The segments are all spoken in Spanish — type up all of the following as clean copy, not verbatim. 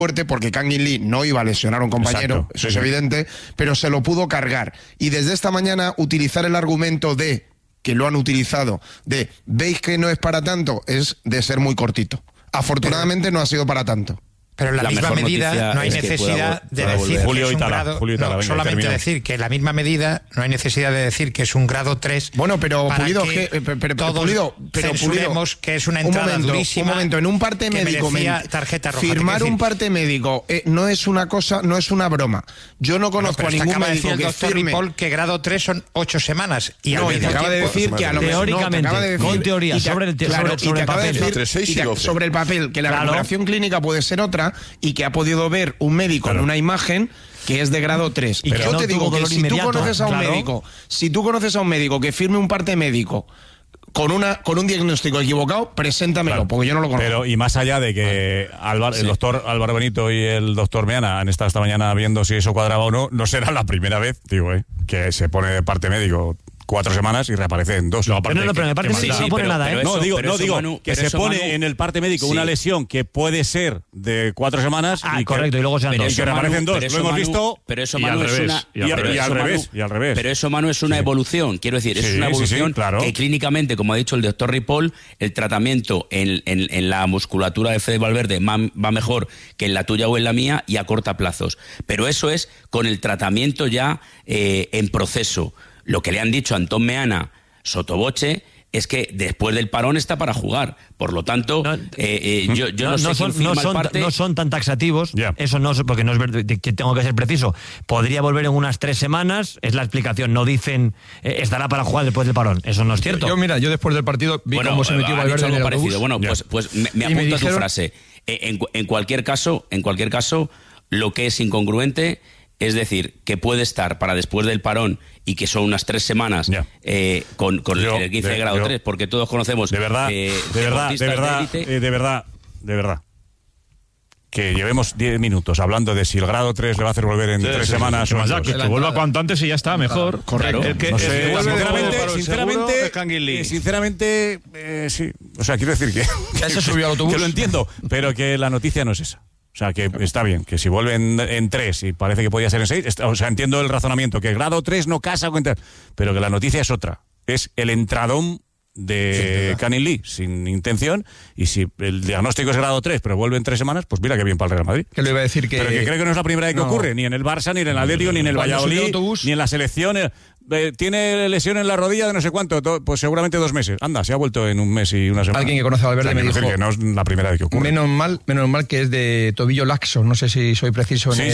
fuerte porque Kang In Lee no iba a lesionar a un compañero, exacto, eso es evidente, pero se lo pudo cargar. Y desde esta mañana utilizar el argumento de, que lo han utilizado, de ¿veis que no es para tanto? Es de ser muy cortito. Afortunadamente no ha sido para tanto. Pero en la misma medida no hay necesidad de decir Julio que es un Itala, grado... Julio Itala, no, venga, solamente termino. decir que en la misma medida no hay necesidad de decir que es un grado 3. Bueno, pero para Pulido, que todos Pulido, censuremos que es una entrada durísima. Un momento, en un parte que médico merecía tarjeta roja. firmar un parte médico no es una cosa, no es una broma. Yo no conozco a ningún médico que el doctor firme. Ripoll que grado 3 son 8 semanas. Y No, y te acaba de decir que a lo mejor teóricamente, con teoría, sobre el papel. Sobre el papel, que la recuperación clínica puede ser otra y que ha podido ver un médico en una imagen que es de grado 3. Y Yo no te digo tuvo que dolor si tú inmediato, conoces a un claro. médico, si tú conoces a un médico que firme un parte médico con un diagnóstico equivocado, preséntamelo, porque yo no lo conozco. Pero, y más allá de que el doctor Álvaro Benito y el doctor Meana han estado esta mañana viendo si eso cuadraba o no, no será la primera vez, digo, que se pone de parte médico 4 semanas y reaparece en 2. Pero en el parte médico no pone nada, ¿eh? No, digo, Manu, que se pone Manu, en el parte médico una lesión que puede ser de 4 semanas. Y correcto, y luego sean 2. Y que reaparecen 2. Lo hemos visto. Pero eso, y Manu, al es revés. Y al revés. Pero eso, Manu, es una evolución. Quiero decir, es una evolución claro. que clínicamente, como ha dicho el doctor Ripoll, el tratamiento en la musculatura de Fede Valverde va mejor que en la tuya o en la mía y a corta plazos. Pero eso es con el tratamiento ya en proceso. Lo que le han dicho a Antón Meana sotoboche es que después del parón está para jugar. Por lo tanto, yo no sé quién firma el parte. No son tan taxativos, eso no, porque no es verdad, que tengo que ser preciso. Podría volver en unas 3 semanas, es la explicación. No dicen estará para jugar después del parón. Eso no es cierto. Yo después del partido vi cómo se metió Valverde en el autobús. Bueno, pues me apunto a tu frase. En cualquier caso, lo que es incongruente es decir, que puede estar para después del parón y que son unas 3 semanas con el 15 de grado 3, porque todos conocemos de verdad, que llevemos 10 minutos hablando de si el grado 3 le va a hacer volver en 3 semanas. O sea, que vuelva cuanto antes y ya está, mejor. Correcto. No sé, sinceramente, sí. O sea, quiero decir que se subió al autobús. Que lo entiendo, pero que la noticia no es esa. O sea, que está bien, que si vuelven en 3 y parece que podía ser en 6, o sea, entiendo el razonamiento, que el grado 3 no casa con... Pero que la noticia es otra. Es el entradón de Kang In Lee, sin intención, y si el diagnóstico es grado 3, pero vuelve en 3 semanas, pues mira que bien para el Real Madrid. Que le iba a decir que... Pero que creo que no es la primera vez que ocurre, ni en el Barça, ni en el Atlético, ni en el Valladolid, ni en la selección... tiene lesión en la rodilla de no sé cuánto, pues seguramente 2 meses. Anda, se ha vuelto en un mes y una semana. Alguien que conoce a Valverde me dijo que no es la primera vez que ocurre. Menos mal que es de tobillo laxo. No sé si soy preciso. Sí.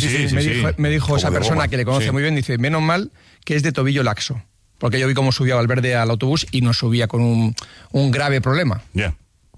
Me dijo esa persona que le conoce muy bien, dice, menos mal que es de tobillo laxo. Porque yo vi cómo subía Valverde al autobús y no subía con un grave problema.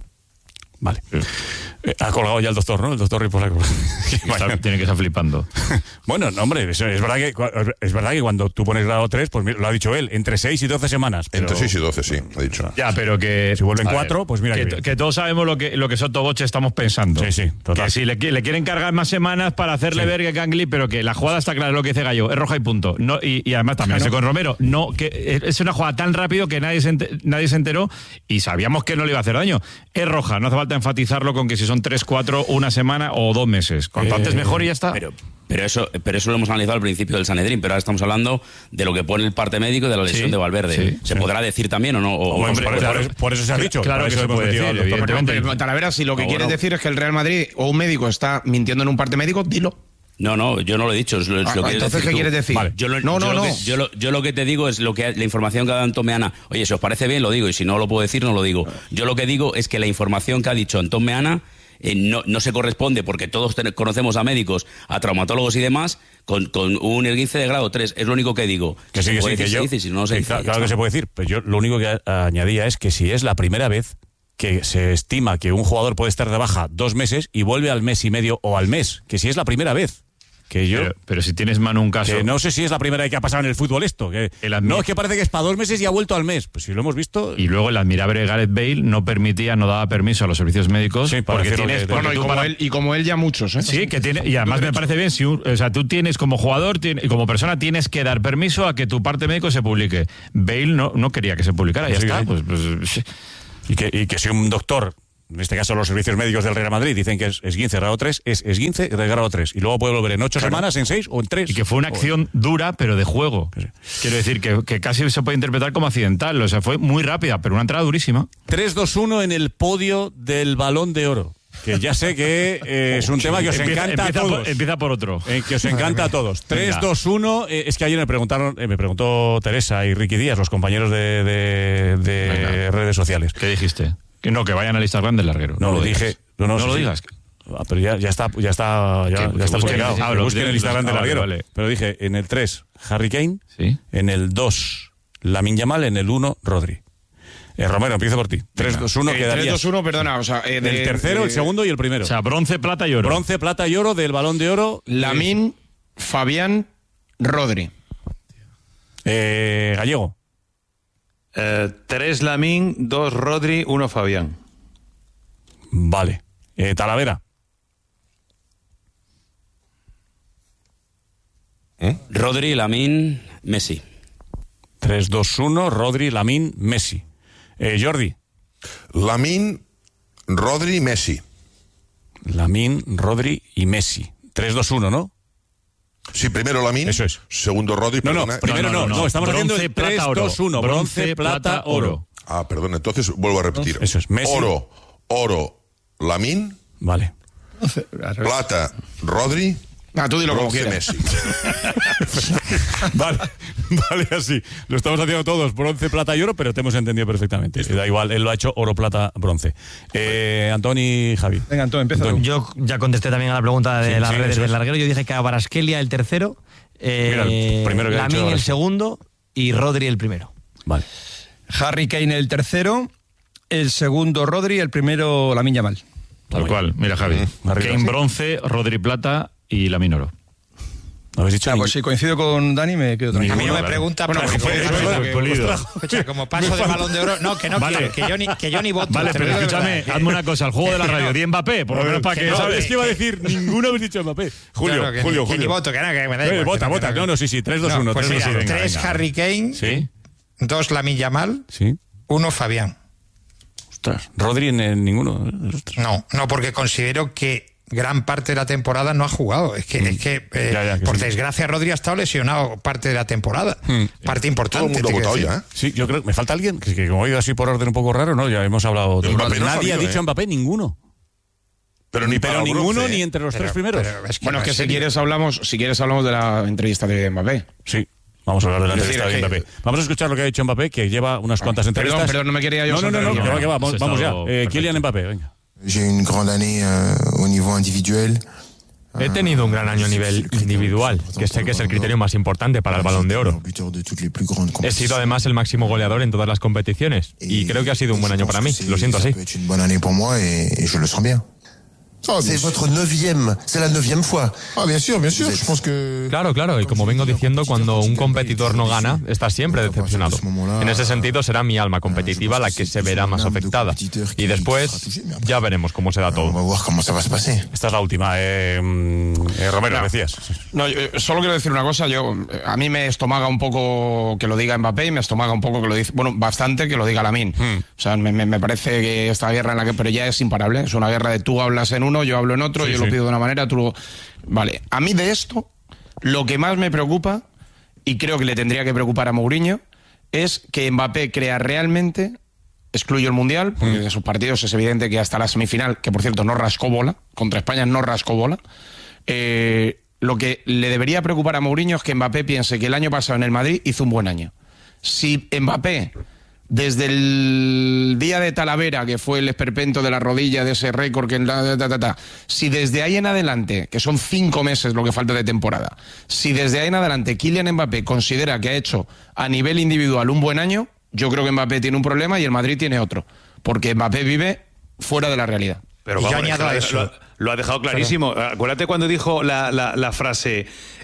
Vale. Ha colgado ya el doctor, ¿no? El doctor Ripoll. Tiene que estar flipando. Bueno, no, hombre, es verdad que cuando tú pones grado 3, pues lo ha dicho él, entre 6 y 12 semanas. Entre 6 y 12, sí, ha dicho. Ya, pero que... Si vuelven 4, pues mira que todos sabemos lo que Sotoboche estamos pensando. Sí, total. Que si le quieren cargar más semanas para hacerle ver que Kang In Lee, pero que la jugada está clara, lo que dice Gallo, es roja y punto. No, y además también con Romero, no, que es una jugada tan rápido que nadie se enteró y sabíamos que no le iba a hacer daño. Es roja, no hace falta enfatizarlo con que si son 3, 4, una semana o 2 meses. Cuanto antes mejor y ya está. Pero eso lo hemos analizado al principio del Sanedrín, pero ahora estamos hablando de lo que pone el parte médico de la lesión de Valverde. ¿Se podrá decir también o no? Por eso se ha dicho. Claro que se puede decir, evidentemente. Talavera, si lo que quieres decir es que el Real Madrid o un médico está mintiendo en un parte médico, dilo. No, yo no lo he dicho. Entonces, ¿qué quieres decir? Vale. Yo lo que te digo es la información que ha dado Antón Meana. Oye, si os parece bien, lo digo, y si no lo puedo decir, no lo digo. Yo lo que digo es que la información que ha dicho Antón Meana no se corresponde, porque todos conocemos a médicos, a traumatólogos y demás, con un esguince de grado 3. Es lo único que digo. Que sí, claro que se puede decir. Pero yo lo único que añadía es que si es la primera vez que se estima que un jugador puede estar de baja 2 meses y vuelve al mes y medio o al mes, que si es la primera vez. Pero si tienes, Manu, un caso... Que no sé si es la primera vez que ha pasado en el fútbol esto. No, es que parece que es para 2 meses y ha vuelto al mes. Pues si lo hemos visto... Y luego el admirable Gareth Bale no daba permiso a los servicios médicos. Sí, porque tienes... y como él ya muchos, ¿eh? Sí, que tiene, y además me parece bien, tú tienes como jugador y como persona tienes que dar permiso a que tu parte médico se publique. Bale no quería que se publicara, ya está. Pues, y que si un doctor en este caso los servicios médicos del Real Madrid dicen que es esguince grado 3, es esguince de grado 3. Y luego puede volver en 8 semanas, en 6 o en 3. Y que fue una acción dura, pero de juego. Quiero decir que casi se puede interpretar como accidental. O sea, fue muy rápida, pero una entrada durísima. 3-2-1 en el podio del Balón de Oro. Que ya sé que es un tema que os encanta a todos. Empieza por otro. Que os encanta a todos. 3-2-1. Es que ayer me preguntó Teresa y Ricky Díaz, los compañeros de redes sociales. ¿Qué dijiste? Que no, que vayan a lista grande el larguero. No lo dije. No lo digas. Pero ya está publicado. Busquen el Instagram del larguero. Vale. Pero dije, en el 3, Harry Kane. ¿Sí? En el 2, Lamine Yamal. En el 1, Rodri. Romero, empiezo por ti. 3-2-1 quedaría. 3-2-1, perdona. O sea, el tercero, el segundo y el primero. O sea, bronce, plata y oro. Bronce, plata y oro del Balón de Oro. Lamine, Fabián, Rodri. Gallego. 3 Lamine, 2 Rodri, 1 Fabián. Vale. Talavera. Rodri, Lamine, Messi. 3-2-1, Rodri, Lamine, Messi. Jordi. Lamine, Rodri, Messi. Lamine, Rodri y Messi. 3-2-1, ¿no? Sí, primero Lamine. Eso es. Segundo Rodri. No, perdona. no, estamos haciendo bronce, plata, oro. 3-2-1. Bronce, plata, oro. Ah, perdón, entonces vuelvo a repetir. Eso es. Messi. Oro, Lamine. Vale. Plata, Rodri. Tú dilo como Bronce, quieras. Messi. Vale, así. Lo estamos haciendo todos, bronce, plata y oro, pero te hemos entendido perfectamente. Da igual, él lo ha hecho oro, plata, bronce. Antoni y Javi. Venga, Antón, empieza tú. Yo ya contesté también a la pregunta de las redes eso del es. larguero. Yo dije que a Kvaratskhelia el tercero, Mira, el primero que ha dicho Lamine el ahora. segundo y Rodri el primero. Vale. Harry Kane el tercero, el segundo Rodri, el primero Lamine Yamal. Tal cual. Mira, Javi. Arriba. Kane bronce, Rodri plata y Lamine oro. ¿No habéis dicho? Pues si coincido con Dani me quedo tranquilo. A mí no me Vale. pregunta, Bueno, pero pulido. escucha, como paso de Balón de Oro, no, que no Vale. quiero, que yo ni voto. Vale, te pero lo digo de escúchame, verdad. hazme una cosa, el juego de la radio, di Mbappé, por lo menos para que... No, ¿sabes? es que iba a decir, ninguno habéis dicho Mbappé. Julio, Claro, que Julio. ni voto, que no, que me da igual. Vota. que no. No, sí, 3-2-1. No, pues 3-2-1. mira, Venga, 3 venga. Harry Kane, Sí, 2 Lamine Yamal, sí. 1 Fabián. Ostras, Rodri en ninguno. No, porque considero que gran parte de la temporada no ha jugado. Es que Ya, que por sí. desgracia, Rodri ha estado lesionado parte de la temporada. Parte importante. Todo el mundo ha te quiero votado decir. ya, ¿eh? Sí, yo creo que me falta alguien, que como he ido así por orden un poco raro, ¿no? Ya hemos hablado. Mbappé no Nadie ha ha salido, dicho Mbappé, ninguno. Pero Ninguno, bronce, ni entre los tres primeros. Pero es que Bueno, no es que es si serio. quieres hablamos de la entrevista de Mbappé. Sí. Vamos a hablar de la Es entrevista decir, de que- Mbappé. Vamos a escuchar lo que ha dicho Mbappé, que lleva unas cuantas entrevistas. Perdón, no me quería yo No, saltar aquí. que va. Vamos ya. Perfecto. Kylian Mbappé, venga. J'ai eu une grande année au niveau individuel. He tenido un gran año a nivel individual, que sé que es el criterio más importante para el Balón de Oro. He sido además el máximo goleador en todas las competiciones y creo que ha sido un buen año para mí, lo siento así. C'est une bonne année pour moi et je le sens bien. C'est votre 9e, c'est la 9e fois. Ah, bien sûr, je pense que... Claro, y como vengo diciendo, cuando un competidor no gana, está siempre decepcionado. En ese sentido será mi alma competitiva la que se verá más afectada. Y después ya veremos cómo se da On va todo. voir comment ça va se passer. Esta es la última. Romero, decías. No, yo solo quiero decir una cosa. A mí me estomaga un poco que lo diga Mbappé y me estomaga un poco que lo dice, bueno, bastante que lo diga Lamine. O sea, me parece que esta guerra en la que, pero ya es imparable. Es una guerra de tú hablas en uno, yo hablo en otro, Sí, yo sí. lo pido de una manera, tú lo... Vale, a mí de esto, lo que más me preocupa, y creo que le tendría que preocupar a Mourinho, es que Mbappé crea realmente, excluyo el Mundial, porque de sus partidos es evidente que hasta la semifinal, que por cierto no rascó bola, contra España no rascó bola, lo que le debería preocupar a Mourinho es que Mbappé piense que el año pasado en el Madrid hizo un buen año. Si Mbappé, desde el día de Talavera, que fue el esperpento de la rodilla, de ese récord, si desde ahí en adelante, que son 5 meses lo que falta de temporada, si desde ahí en adelante Kylian Mbappé considera que ha hecho a nivel individual un buen año, yo creo que Mbappé tiene un problema y el Madrid tiene otro, porque Mbappé vive fuera de la realidad. Pero Y yo vamos, añado a eso. lo ha dejado clarísimo. Acuérdate cuando dijo la frase,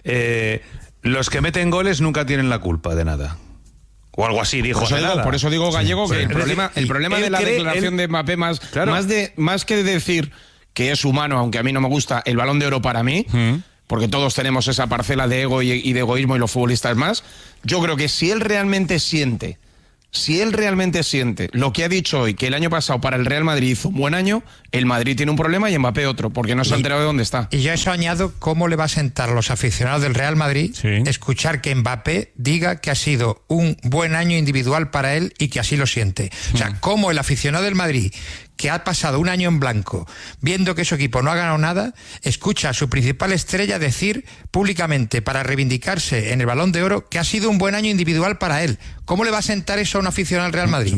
los que meten goles nunca tienen la culpa de nada. O algo así dijo. Por eso digo Gallego, que Sí. el problema de la declaración de Mbappé más que decir que es humano, aunque a mí no me gusta el Balón de Oro para mí, porque todos tenemos esa parcela de ego y de egoísmo y los futbolistas más, yo creo que si él realmente siente si él realmente siente lo que ha dicho hoy, que el año pasado para el Real Madrid hizo un buen año, el Madrid tiene un problema y Mbappé otro, porque no se ha enterado de dónde está. Y yo eso añado, ¿cómo le va a sentar a los aficionados del Real Madrid escuchar que Mbappé diga que ha sido un buen año individual para él y que así lo siente? O sea, ¿cómo el aficionado del Madrid, que ha pasado un año en blanco, viendo que su equipo no ha ganado nada, escucha a su principal estrella decir públicamente, para reivindicarse en el Balón de Oro, que ha sido un buen año individual para él? ¿Cómo le va a sentar eso a un aficionado al Real Madrid?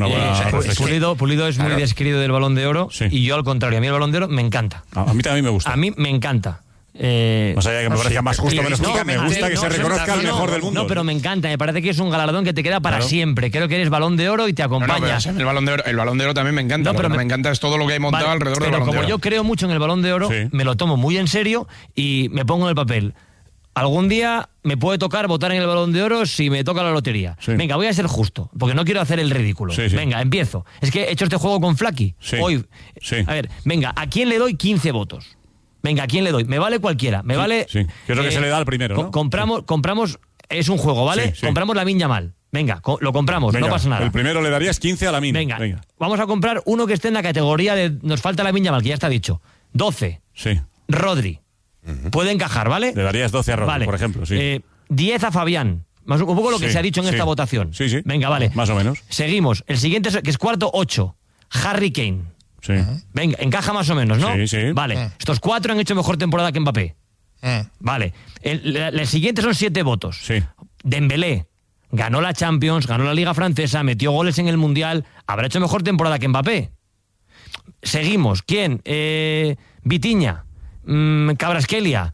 Pulido es muy desquerido del Balón de Oro, y yo al contrario, a mí el Balón de Oro me encanta. A mí también me gusta. A mí me encanta. Más allá de que me parezca más justo o menos justo, me gusta que se reconozca el mejor del mundo. No, pero me encanta, me parece que es un galardón que te queda para siempre. Creo que eres Balón de Oro y te acompaña. El Balón de Oro también me encanta. Lo que me encanta es todo lo que hay montado alrededor del Balón de Oro. Como yo creo mucho en el Balón de Oro, me lo tomo muy en serio y me pongo en el papel. Algún día me puede tocar votar en el Balón de Oro si me toca la lotería. Venga, voy a ser justo, porque no quiero hacer el ridículo. Venga, empiezo. Es que he hecho este juego con Flaky. Hoy. A ver, venga, ¿a quién le doy 15 votos? Venga, ¿a quién le doy? Me vale cualquiera. Me vale. Que es lo que se le da al primero, ¿no? Compramos, es un juego, ¿vale? Compramos Lamine Yamal. Venga, lo compramos, no pasa nada. El primero le darías 15 a Lamine. Venga, vamos a comprar uno que esté en la categoría de. Nos falta Lamine Yamal, que ya está dicho. 12. Rodri. Puede encajar, ¿vale? Le darías 12 a Rodri, por ejemplo. 10 a Fabián. Un poco lo que se ha dicho en esta votación. Venga, vale. Más o menos. Seguimos. El siguiente, que es cuarto, 8. Harry Kane. Venga, encaja más o menos, ¿no? Vale. Estos 4 han hecho mejor temporada que Mbappé. Vale. El siguiente son 7 votos. Dembélé. Ganó la Champions, ganó la Liga Francesa, metió goles en el Mundial. Habrá hecho mejor temporada que Mbappé. Seguimos. ¿Quién? Vitinha. Kvaratskhelia.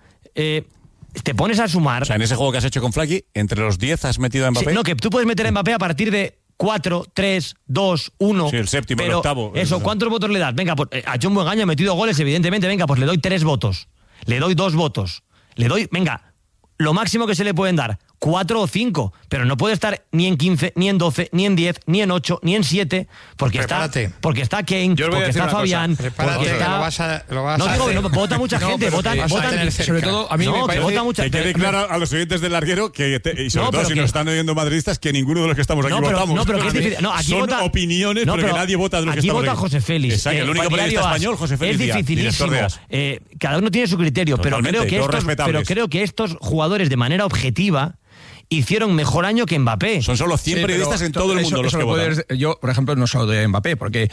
Te pones a sumar. O sea, en ese juego que has hecho con Flaky, entre los 10 has metido a Mbappé. No, que tú puedes meter a Mbappé a partir de 4, 3, 2, 1. Sí, el séptimo, el octavo. Eso, ¿cuántos votos le das? Venga, pues ha hecho un buen año, ha metido goles, evidentemente. Venga, pues le doy 3 votos. Le doy 2 votos. Le doy, venga, lo máximo que se le pueden dar, 4 o 5. Pero no puede estar ni en 15, ni en 12, ni en 10, ni en 8, ni en 7. Porque está Kane, porque está Fabián. Porque está. No, vota mucha gente. Sobre todo, a mí me parece vota mucha gente. Que quede claro a los oyentes del larguero y sobre todo si nos están oyendo madridistas, que ninguno de los que estamos aquí votamos. No, pero que es difícil. Aquí son opiniones, pero nadie vota de los que estamos aquí. Aquí vota José Félix. Exacto, el único periodista español, José Félix. Es dificilísimo. Cada uno tiene su criterio, pero creo que estos jugadores, de manera objetiva, hicieron mejor año que Mbappé. Son solo 100 periodistas en todo el mundo los que votan. Yo, por ejemplo, no solo de Mbappé, porque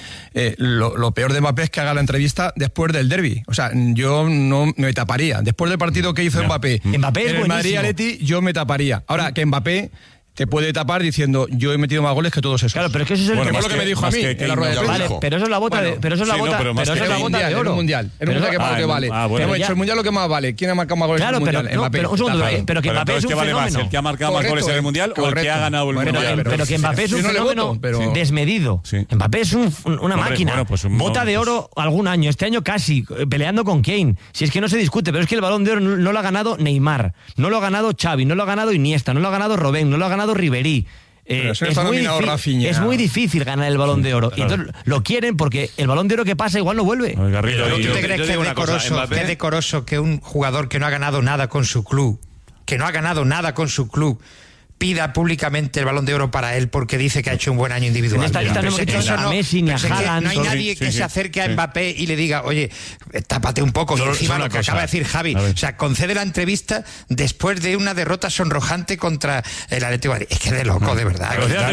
lo peor de Mbappé es que haga la entrevista después del derbi. O sea, yo no me taparía. Después del partido que hizo Mbappé es en el Madrid-Atleti, yo me taparía. Ahora, que Mbappé te puede tapar diciendo yo he metido más goles que todos esos. Claro, pero es que eso es lo que me dijo a mí en la rueda de prensa. Vale, pero eso es la bota de oro. El mundial. El mundial que más lo que vale. Hemos hecho el mundial lo que más vale. ¿Quién ha marcado más goles en el mundial? Mbappé. Pero un segundo, pero que Mbappé es un fenómeno. ¿El que ha marcado más goles en el mundial o el que ha ganado el mundial? Pero que Mbappé es un fenómeno desmedido. Mbappé es una máquina. Bota de oro algún año. Este año casi peleando con Kane. Si es que no se discute, pero es que el Balón de Oro no lo ha ganado Neymar, no lo ha ganado Xavi, no lo ha ganado Iniesta, no lo ha ganado Robben, no lo ha ganado Ribéry. Es muy difícil ganar el Balón de Oro. Y entonces lo quieren porque el Balón de Oro que pasa igual no vuelve. ¿Tú te crees que es decoroso que un jugador que no ha ganado nada con su club, pida públicamente el Balón de Oro para él porque dice que ha hecho un buen año individual? En esta lista no hemos hecho a Messi ni a Haaland. No hay nadie que se acerque a Mbappé y le diga, oye, tápate un poco. Y encima lo que acaba de decir Javi, o sea, concede la entrevista después de una derrota sonrojante contra el Atlético de Madrid. Es que de loco, de verdad.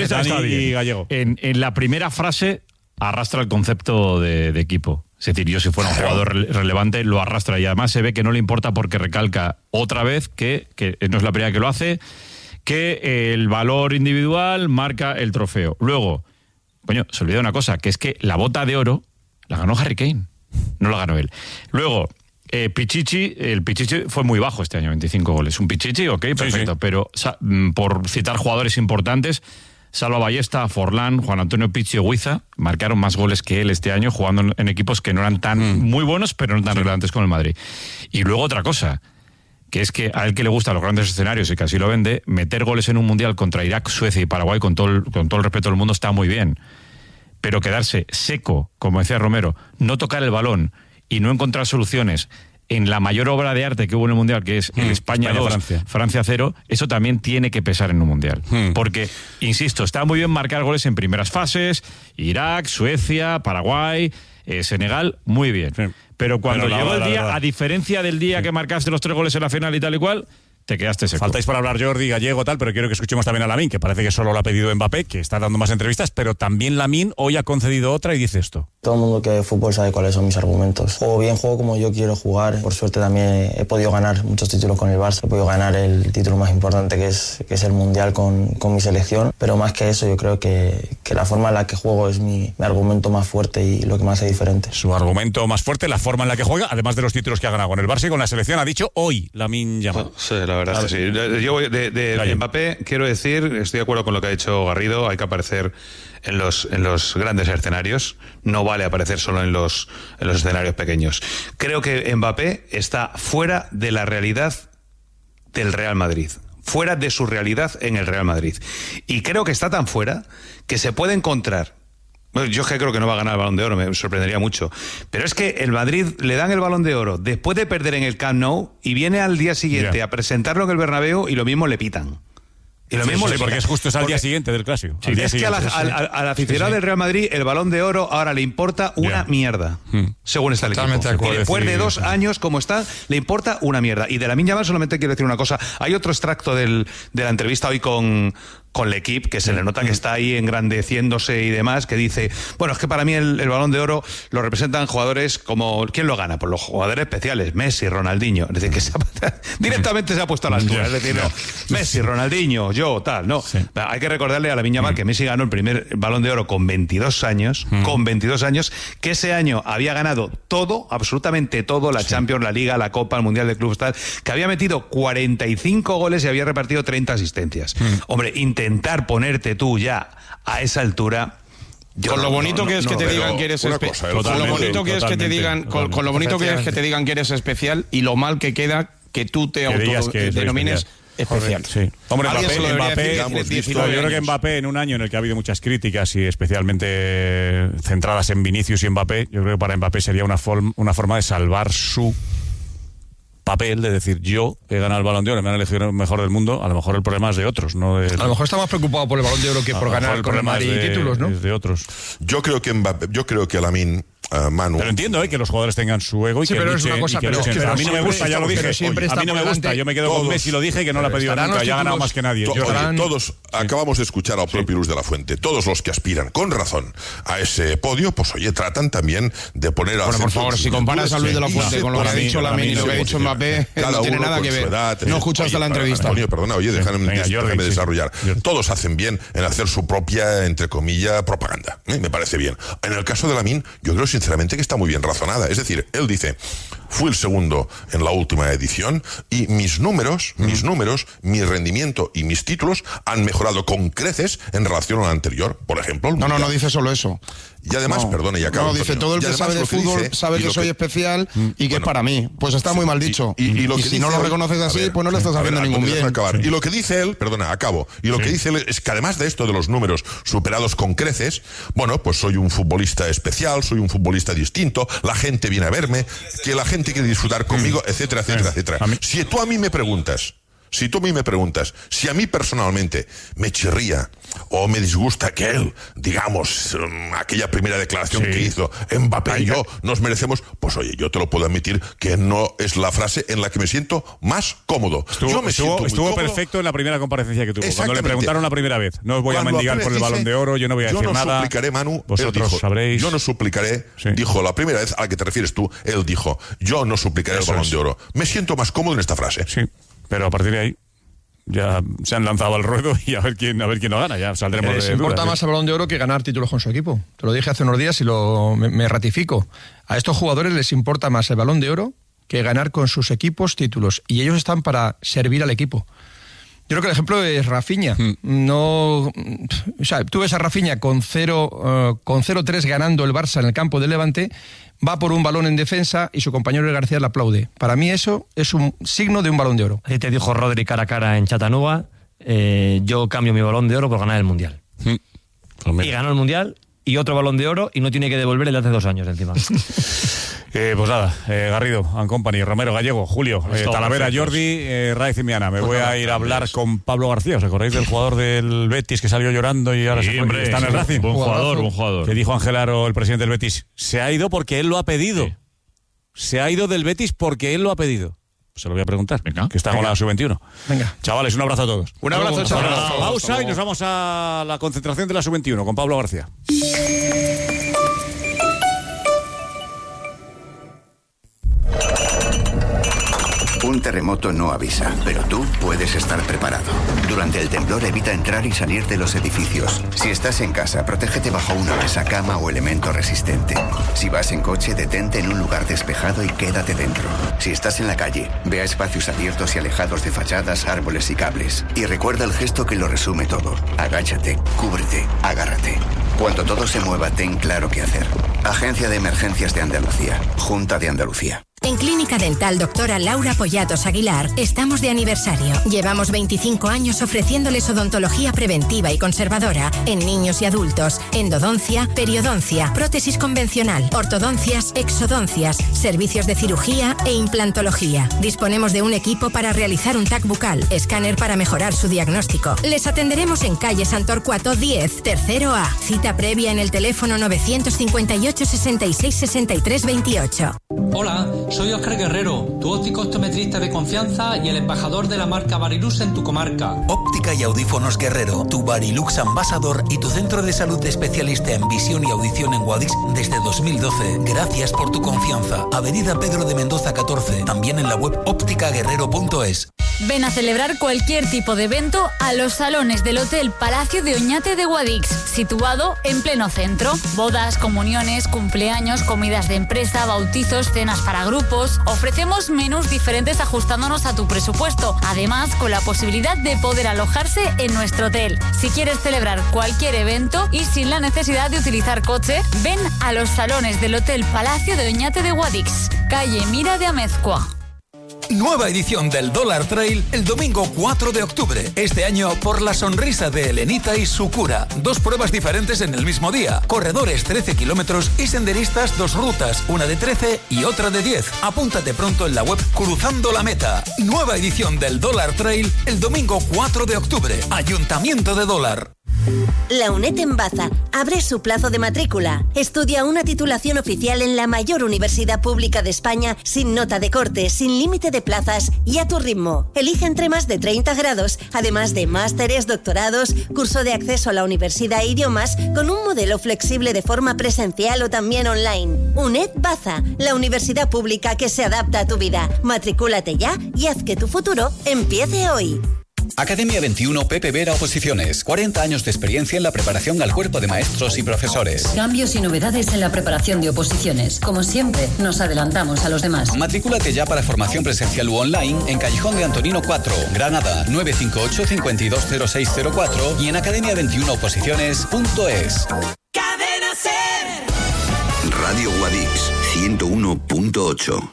En la primera frase arrastra el concepto de equipo. Es decir, yo si fuera un jugador relevante lo arrastra y además se ve que no le importa porque recalca otra vez que no es la primera que lo hace, que el valor individual marca el trofeo. Luego, se olvida una cosa, que es que la bota de oro la ganó Harry Kane, no la ganó él. Luego, el Pichichi fue muy bajo este año, 25 goles. Un Pichichi, ok, perfecto, pero por citar jugadores importantes, Salva Ballesta, Forlán, Juan Antonio Pichi y Huiza marcaron más goles que él este año jugando en equipos que no eran tan muy buenos, pero no tan relevantes como el Madrid. Y luego otra cosa, que es que a él que le gustan los grandes escenarios y que así lo vende, meter goles en un mundial contra Irak, Suecia y Paraguay con todo el respeto del mundo está muy bien, pero quedarse seco, como decía Romero, no tocar el balón y no encontrar soluciones en la mayor obra de arte que hubo en el Mundial, que es el España 2, Francia 0, eso también tiene que pesar en un Mundial. Porque, insisto, está muy bien marcar goles en primeras fases, Irak, Suecia, Paraguay, Senegal, muy bien. Pero cuando llegó el día, a diferencia del día que marcaste los 3 goles en la final y tal y cual, te quedaste seco. Faltáis para hablar Jordi, Gallego, tal, pero quiero que escuchemos también a Lamine, que parece que solo lo ha pedido Mbappé, que está dando más entrevistas, pero también Lamine hoy ha concedido otra y dice esto. Todo el mundo que ve fútbol sabe cuáles son mis argumentos. Juego bien, juego como yo quiero jugar. Por suerte también he podido ganar muchos títulos con el Barça. He podido ganar el título más importante que es el Mundial con mi selección. Pero más que eso, yo creo que la forma en la que juego es mi argumento más fuerte y lo que me hace diferente. Su argumento más fuerte, la forma en la que juega, además de los títulos que ha ganado con el Barça y con la selección, ha dicho hoy Lamine Yamal. Sí, la verdad es que sí. Yo de Mbappé quiero decir, estoy de acuerdo con lo que ha dicho Garrido, hay que aparecer en los grandes escenarios, no vale aparecer solo en los escenarios pequeños. Creo que Mbappé está fuera de la realidad del Real Madrid, fuera de su realidad en el Real Madrid. Y creo que está tan fuera que se puede encontrar. Bueno, yo es que creo que no va a ganar el Balón de Oro, me sorprendería mucho. Pero es que el Madrid le dan el Balón de Oro después de perder en el Camp Nou y viene al día siguiente a presentarlo en el Bernabéu y lo mismo le pitan. Y lo mismo porque es justo al día siguiente del clásico. Sí, es que al aficionado del Real Madrid el Balón de Oro ahora le importa una mierda, según está el equipo. Y después de 2 años como está, le importa una mierda. Y de Lamine Yamal solamente quiero decir una cosa. Hay otro extracto de la entrevista hoy con L'Equipe, que se le nota que está ahí engrandeciéndose y demás, que dice, bueno, es que para mí el Balón de Oro lo representan jugadores como... ¿Quién lo gana? Pues los jugadores especiales, Messi, Ronaldinho. Es decir, que directamente se ha puesto a la altura. Es decir, Messi, Ronaldinho, yo, tal, no. Sí. Hay que recordarle a Lamine Yamal que Messi ganó el primer Balón de Oro con 22 años, que ese año había ganado todo, absolutamente todo, la Champions, la Liga, la Copa, el Mundial de Clubes, tal, que había metido 45 goles y había repartido 30 asistencias. Hombre, intentar ponerte tú ya a esa altura... Con lo bonito que es que te digan que eres especial. Con lo bonito que es que te digan, con lo bonito que es que te digan que eres especial y lo mal que queda que tú te autodenomines especial. Sí. Hombre, Mbappé, yo creo que Mbappé en un año en el que ha habido muchas críticas y especialmente centradas en Vinicius y Mbappé, yo creo que para Mbappé sería una forma de salvar su papel, de decir, yo he ganado el Balón de Oro, me han elegido el mejor del mundo. A lo mejor el problema es de otros, no de... A lo mejor está más preocupado por el Balón de Oro que por ganar con el Madrid títulos, ¿no? Es de otros. Yo creo que Lamine, Manu... Pero entiendo que los jugadores tengan su ego y que luchen. A mí no me gusta, ya lo dije. A mí no me gusta, yo me quedo con Messi, lo dije, que no lo ha pedido nunca, ya ha ganado más que nadie. Todos acabamos de escuchar al propio Luis de la Fuente. Todos los que aspiran, con razón, a ese podio, pues oye, tratan también de poner a... Bueno, por favor, si comparas a Luis de la Fuente con lo que ha dicho Lamine y lo que ha dicho Mbappé, no tiene nada que ver. No escuchaste la entrevista. Antonio, perdona, oye, déjame desarrollar. Todos hacen bien en hacer su propia, entre comillas, propaganda. Me parece bien. En el caso de Lamine, yo creo sinceramente que está muy bien razonada. Es decir, él dice, fui el segundo en la última edición y mis números, mi rendimiento y mis títulos han mejorado con creces en relación al anterior. Por ejemplo... No dice solo eso. Y además, perdone, y acabo. No, dice, todo el que sabe de fútbol sabe que soy especial y que es para mí. Pues está muy mal dicho. Y si no lo reconoces así, pues no le estás haciendo ningún bien. Y lo que dice él, perdona, acabo. Y lo que dice él es que además de esto de los números superados con creces, bueno, pues soy un futbolista especial, soy un futbolista distinto, la gente viene a verme, que la gente quiere disfrutar conmigo, etcétera, etcétera, etcétera. Si tú a mí me preguntas, si a mí personalmente me chirría o me disgusta que él, digamos, aquella primera declaración que hizo, Mbappé y yo nos merecemos, pues oye, yo te lo puedo admitir que no es la frase en la que me siento más cómodo. Estuvo perfecto en la primera comparecencia que tuvo. Cuando le preguntaron la primera vez, no os voy a mendigar por el Balón de Oro, yo no voy a decir nada. Yo no suplicaré, Manu, vosotros dijo, sabréis. Yo no suplicaré, dijo la primera vez a la que te refieres tú, él dijo, yo no suplicaré el Balón de Oro. Me siento más cómodo en esta frase. Sí. Pero a partir de ahí ya se han lanzado al ruedo y a ver quién lo gana. Ya saldremos de dudas. Importa más el Balón de Oro que ganar títulos con su equipo. Te lo dije hace unos días y me ratifico. A estos jugadores les importa más el Balón de Oro que ganar con sus equipos títulos. Y ellos están para servir al equipo. Yo creo que el ejemplo es Rafinha. O sea, tú ves a Rafinha con 0-3 ganando el Barça en el campo del Levante, va por un balón en defensa y su compañero García le aplaude. Para mí eso es un signo de un Balón de Oro. Así te dijo Rodri cara a cara en Chattanooga, yo cambio mi Balón de Oro por ganar el Mundial. Y ganó el Mundial y otro Balón de Oro y no tiene que devolver el de hace 2 años encima. Pues nada, Garrido, and Company, Romero, Gallego, Julio, Talavera, Jordi, Raiz y Miana. Me voy a ir a hablar con Pablo García. ¿Os acordáis del jugador del Betis que salió llorando y ahora está en el Racing? Buen jugador. Que dijo Ángel Aro, el presidente del Betis, se ha ido porque él lo ha pedido. Sí. Se ha ido del Betis porque él lo ha pedido. Se lo voy a preguntar, que está con la sub-21. Venga. Chavales, un abrazo a todos. Un abrazo, chavales. Pausa y nos vamos a la concentración de la sub-21 con Pablo García. Un terremoto no avisa, pero tú puedes estar preparado. Durante el temblor evita entrar y salir de los edificios. Si estás en casa, protégete bajo una mesa, cama o elemento resistente. Si vas en coche, detente en un lugar despejado y quédate dentro. Si estás en la calle, ve a espacios abiertos y alejados de fachadas, árboles y cables. Y recuerda el gesto que lo resume todo. Agáchate, cúbrete, agárrate. Cuando todo se mueva, ten claro qué hacer. Agencia de Emergencias de Andalucía. Junta de Andalucía. En Clínica Dental Doctora Laura Pollatos Aguilar estamos de aniversario. Llevamos 25 años ofreciéndoles odontología preventiva y conservadora en niños y adultos, endodoncia, periodoncia, prótesis convencional, ortodoncias, exodoncias, servicios de cirugía e implantología. Disponemos de un equipo para realizar un TAC bucal, escáner para mejorar su diagnóstico. Les atenderemos en calle Santorcuato 10, tercero A. Cita previa en el teléfono 958 66 63 28. Hola, soy Óscar Guerrero, tu óptico optometrista de confianza y el embajador de la marca Varilux en tu comarca. Óptica y Audífonos Guerrero, tu Varilux Ambassador y tu centro de salud especialista en visión y audición en Guadix desde 2012. Gracias por tu confianza. Avenida Pedro de Mendoza 14, también en la web ópticaguerrero.es. Ven a celebrar cualquier tipo de evento a los salones del Hotel Palacio de Oñate de Guadix, situado en pleno centro. Bodas, comuniones, cumpleaños, comidas de empresa, bautizos, cenas para grupos. Ofrecemos menús diferentes ajustándonos a tu presupuesto, además con la posibilidad de poder alojarse en nuestro hotel. Si quieres celebrar cualquier evento y sin la necesidad de utilizar coche, ven a los salones del Hotel Palacio de Oñate de Guadix, calle Mira de Amezcua. Nueva edición del Dollar Trail el domingo 4 de octubre. Este año por la sonrisa de Elenita y su cura. 2 pruebas diferentes en el mismo día. Corredores 13 kilómetros y senderistas 2 rutas. Una de 13 y otra de 10. Apúntate pronto en la web Cruzando la Meta. Nueva edición del Dollar Trail el domingo 4 de octubre. Ayuntamiento de Dólar. La UNED en Baza abre su plazo de matrícula. Estudia una titulación oficial en la mayor universidad pública de España sin nota de corte, sin límite de plazas y a tu ritmo. Elige entre más de 30 grados, además de másteres, doctorados, curso de acceso a la universidad e idiomas con un modelo flexible de forma presencial o también online. UNED Baza, la universidad pública que se adapta a tu vida. Matricúlate ya y haz que tu futuro empiece hoy. Academia 21 Pepe Vera Oposiciones. 40 años de experiencia en la preparación al cuerpo de maestros y profesores. Cambios y novedades en la preparación de oposiciones. Como siempre, nos adelantamos a los demás. Matrículate ya para formación presencial u online en Callejón de Antonino 4, Granada, 958-520604 y en academia21oposiciones.es. Cadena Ser. Radio Guadix 101.8.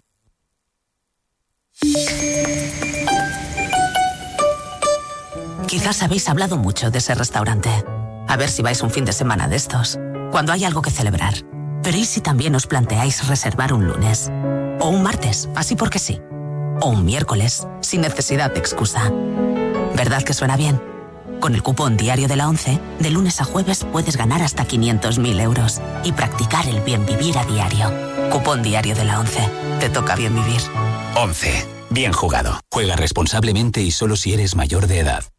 Quizás habéis hablado mucho de ese restaurante. A ver si vais un fin de semana de estos, cuando hay algo que celebrar. Pero ¿y si también os planteáis reservar un lunes? O un martes, así porque sí. O un miércoles, sin necesidad de excusa. ¿Verdad que suena bien? Con el cupón diario de la ONCE, de lunes a jueves puedes ganar hasta 500.000 euros y practicar el bien vivir a diario. Cupón diario de la ONCE. Te toca bien vivir. ONCE. Bien jugado. Juega responsablemente y solo si eres mayor de edad.